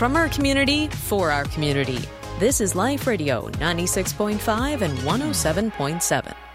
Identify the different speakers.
Speaker 1: From our community, for our community. This is Life Radio 96.5 and 107.7.